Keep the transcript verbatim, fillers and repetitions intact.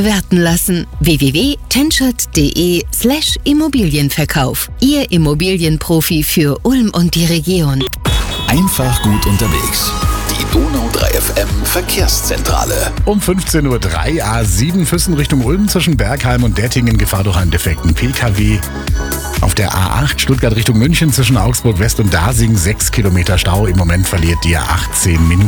werten lassen. w w w punkt tenschert punkt de slash Immobilienverkauf. Ihr Immobilienprofi für Ulm und die Region. Einfach gut unterwegs. Die Donau drei F M Verkehrszentrale. Um fünfzehn Uhr drei, A sieben Füssen Richtung Ulm zwischen Bergheim und Dettingen, Gefahr durch einen defekten P K W. Auf der A acht Stuttgart Richtung München zwischen Augsburg West und Dasing sechs Kilometer Stau. Im Moment verliert die A acht zehn Minuten.